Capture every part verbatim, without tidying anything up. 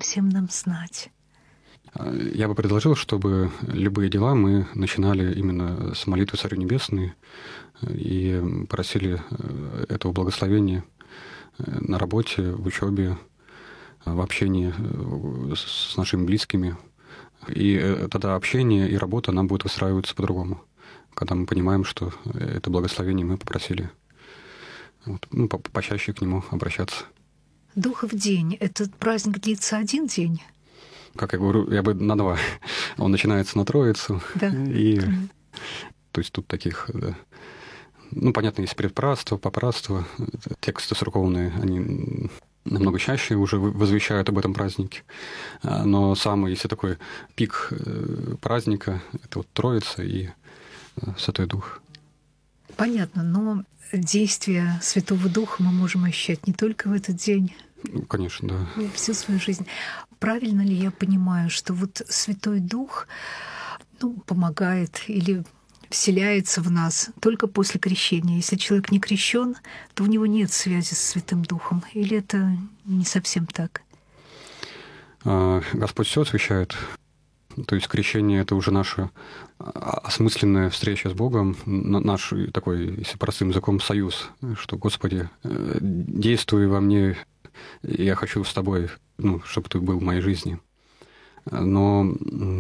всем нам знать? Я бы предложил, чтобы любые дела мы начинали именно с молитвы Царю Небесной и просили этого благословения на работе, в учебе, в общении с нашими близкими. И тогда общение и работа нам будет выстраиваться по-другому, когда мы понимаем, что это благословение мы попросили. Вот, ну, по почаще к нему обращаться. Духов день. Этот праздник длится один день? Как я говорю, я бы на два. Он начинается на Троицу. Да. И, то есть тут таких... Да, ну, понятно, есть предпраздство, попраздство. Тексты церковные, они намного чаще уже возвещают об этом празднике. Но самый, если такой пик праздника, это вот Троица и Святой Дух. Понятно, но действие Святого Духа мы можем ощущать не только в этот день. Ну, конечно, да. Всю свою жизнь. Правильно ли я понимаю, что вот Святой Дух, ну, помогает или вселяется в нас только после крещения? Если человек не крещен, то у него нет связи с Святым Духом. Или это не совсем так? Господь все освящает. То есть крещение — это уже наша осмысленная встреча с Богом, наш такой, если простым языком, союз, что, Господи, действуй во мне, я хочу с Тобой, ну, чтобы Ты был в моей жизни. Но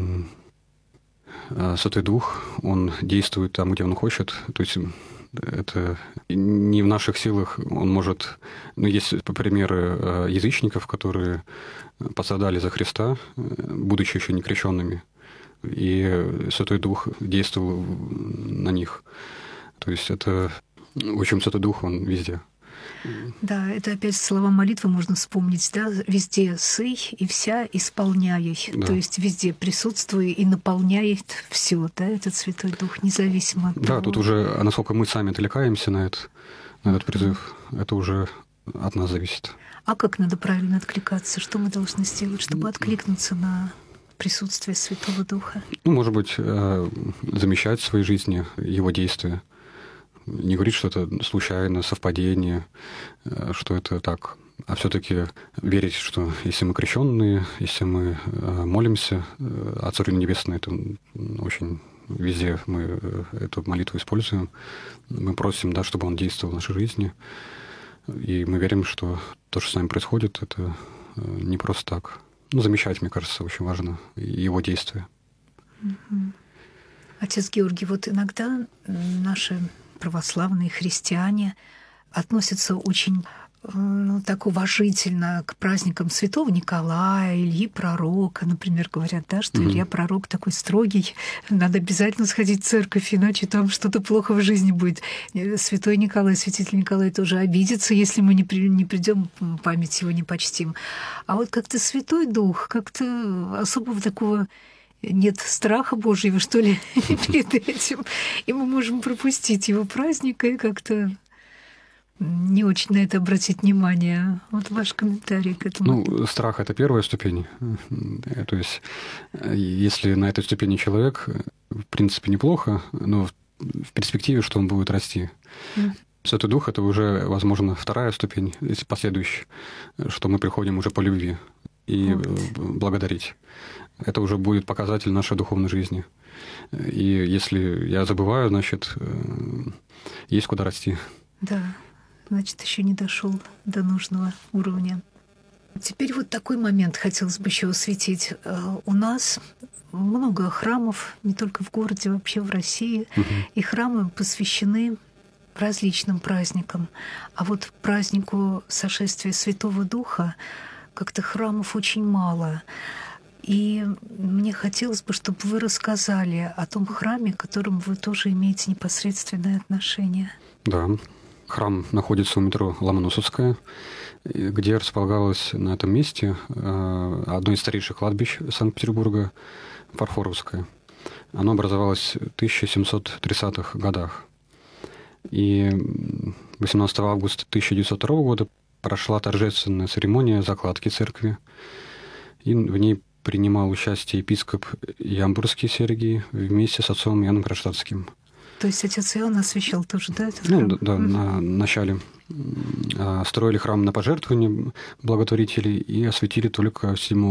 Святой Дух, Он действует там, где Он хочет, то есть это не в наших силах, Он может... Ну, есть примеры язычников, которые пострадали за Христа, будучи еще не крещенными, и Святой Дух действовал на них. То есть это... В общем, Святой Дух, Он везде. Да, это опять слова молитвы можно вспомнить, да, везде сый и вся исполняй, да. То есть везде присутствует и наполняет все, да, этот Святой Дух, независимо от да, того. Да, тут уже, насколько мы сами отвлекаемся на, это, на этот призыв, это уже от нас зависит. А как надо правильно откликаться? Что мы должны сделать, чтобы откликнуться на присутствие Святого Духа? Ну, может быть, замещать в своей жизни Его действия. Не говорить, что это случайно, совпадение, что это так, а все-таки верить, что если мы крещенные, если мы молимся, а Царю Небесный, это очень везде мы эту молитву используем, мы просим, да, чтобы Он действовал в нашей жизни, и мы верим, что то, что с нами происходит, это не просто так. Ну, замечать, мне кажется, очень важно Его действия. Отец Георгий, вот иногда наши православные христиане относятся очень, ну, так уважительно к праздникам Святого Николая, Ильи Пророка, например, говорят, да, что mm-hmm. Илья Пророк такой строгий, надо обязательно сходить в церковь, иначе там что-то плохо в жизни будет. Святой Николай, святитель Николай тоже обидится, если мы не, при, не придем, память его не почтим. А вот как-то Святой Дух, как-то особого такого нет страха Божьего, что ли, перед этим. И мы можем пропустить его праздник и как-то не очень на это обратить внимание. Вот ваш комментарий к этому. Ну, страх — это первая ступень. То есть, если на этой ступени человек, в принципе, неплохо, но в перспективе, что он будет расти. Mm. Святой Дух — это уже, возможно, вторая ступень, если последующая, что мы приходим уже по любви и вот. благодарить. Это уже будет показатель нашей духовной жизни. И если я забываю, значит, есть куда расти. Да, значит, еще не дошел до нужного уровня. Теперь вот такой момент хотелось бы еще осветить. У нас много храмов, не только в городе, вообще в России, угу. и храмы посвящены различным праздникам. А вот празднику сошествия Святого Духа как-то храмов очень мало. И мне хотелось бы, чтобы вы рассказали о том храме, к которому вы тоже имеете непосредственное отношение. Да. Храм находится у метро Ломоносовская, где располагалось на этом месте одно из старейших кладбищ Санкт-Петербурга, Фарфоровское. Оно образовалось в тысяча семьсот тридцатых годах. И восемнадцатого августа тысяча девятьсот второго года прошла торжественная церемония закладки церкви. И в ней принимал участие епископ Ямбурский Сергий вместе с отцом Иоанном Кронштадтским. То есть отец Иоанн освящал тоже, да, этот ну, храм? Да, да mm-hmm. на начале. Строили храм на пожертвования благотворителей и осветили только седьмого